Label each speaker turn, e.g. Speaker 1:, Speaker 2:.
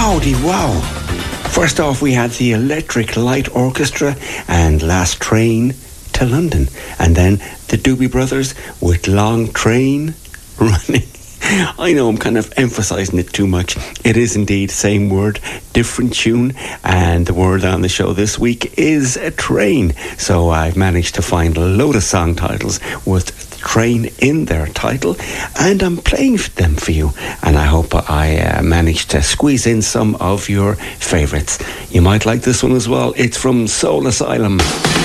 Speaker 1: Howdy, wow. First off, we had the Electric Light Orchestra and Last Train to London. And then the Doobie Brothers with Long Train Running. I know I'm kind of emphasising it too much. It is indeed same word, different tune, and the word on the show this week is a train. So I've managed to find a load of song titles with train in their title, and I'm playing them for you, and I hope I managed to squeeze in some of your favourites. You might like this one as well. It's from Soul Asylum.